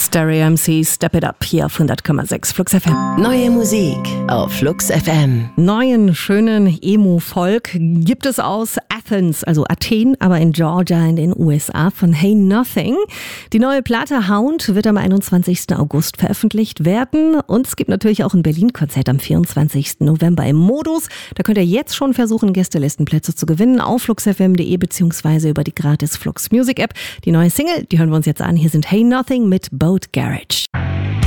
Stereo MC, Step It Up hier auf 100,6 Flux FM. Neue Musik auf Flux FM. Neuen, schönen Emo-Folk gibt es aus Athens, also Athen, aber in Georgia in den USA von Hey Nothing. Die neue Platte Hound wird am 21. August veröffentlicht werden und es gibt natürlich auch ein Berlin-Konzert am 24. November im Modus. Da könnt ihr jetzt schon versuchen, Gästelistenplätze zu gewinnen auf fluxfm.de bzw. über die gratis Flux Music App. Die neue Single, die hören wir uns jetzt an. Hier sind Hey Nothing mit Boat Garage.